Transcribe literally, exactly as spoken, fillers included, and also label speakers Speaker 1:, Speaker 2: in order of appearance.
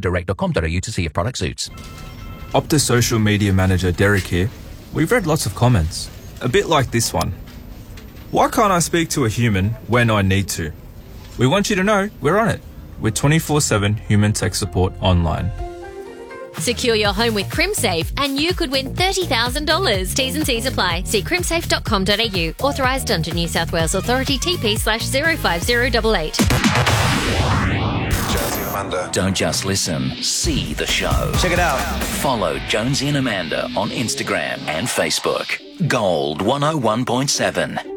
Speaker 1: direct dot com dot a u to see if product suits.
Speaker 2: Optus social media manager Derek here. We've read lots of comments, a bit like this one. Why can't I speak to a human when I need to? We want you to know we're on it. We're twenty-four seven human tech support online.
Speaker 3: Secure your home with CrimSafe and you could win thirty thousand dollars. T's and C's apply. See crimsafe dot com dot a u. Authorised under New South Wales Authority T P slash zero five zero eight eight.
Speaker 4: Jonesy and Amanda.
Speaker 5: Don't just listen, see the show.
Speaker 4: Check it out.
Speaker 5: Follow Jonesy and Amanda on Instagram and Facebook. Gold one oh one point seven.